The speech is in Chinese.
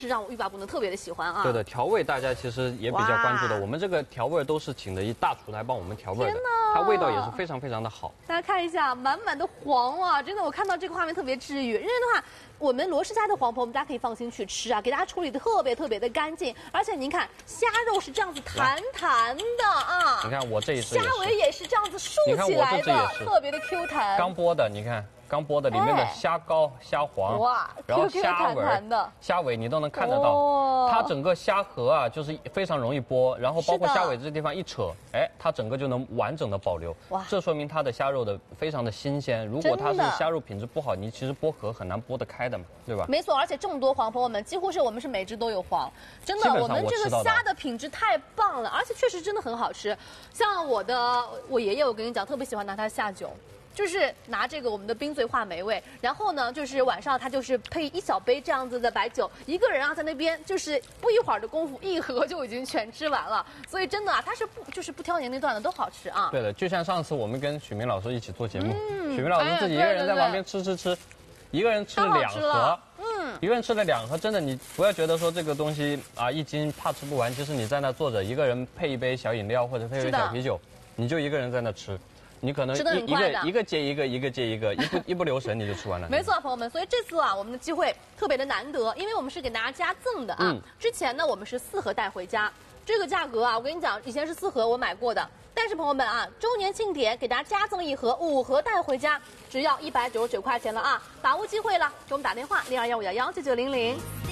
是让我欲罢不能，特别的喜欢啊。 对的，调味大家其实也比较关注的，我们这个调味都是请的一大厨来帮我们调味的，它味道也是非常非常的好。 大家看一下，满满的黄啊，真的，我看到这个画面特别治愈。因为的话，我们罗氏家的黄婆，我们大家可以放心去吃啊，给大家处理的特别的干净，而且您看虾肉是这样子弹弹的啊。 你看我这一只虾尾也是这样子竖起来的，特别的 Q 弹。 刚剥的，你看。刚剥的里面的虾膏、虾黄， 哇， 然后虾尾你都能看得到，它整个虾壳啊就是非常容易剥，然后包括虾尾这地方一扯，哎，它整个就能完整的保留。哇，这说明它的虾肉的非常的新鲜。如果它是虾肉品质不好，你其实剥壳很难剥得开的嘛，对吧？ 没错，而且这么多黄朋友们，几乎是我们是每只都有黄，真的，我们这个虾的品质太棒了，而且确实真的很好吃。像我爷爷，我跟你讲，特别喜欢拿它下酒。就是拿这个我们的冰醉化梅味，然后呢，就是晚上他就是配一小杯这样子的白酒，一个人啊在那边就是不一会儿的功夫，一盒就已经全吃完了。所以真的啊，他是不挑年龄段的都好吃啊。 对的，就像上次我们跟许明老师一起做节目，许明老师自己一个人在旁边吃，一个人吃了2盒，一个人吃了2盒，真的你不要觉得说这个东西啊1斤怕吃不完，其实你在那坐着，一个人配一杯小饮料或者配一杯小啤酒，你就一个人在那吃。你可能一个接一个，一个接一个，一不留神你就吃完了。 没错，朋友们，所以这次啊，我们的机会特别的难得，因为我们是给大家加赠的啊。之前呢，我们是4盒带回家，这个价格啊，我跟你讲，以前是4盒我买过的，但是朋友们啊，周年庆典给大家加赠1盒，5盒带回家，只要199块钱了啊！把握机会了，给我们打电话0215119900。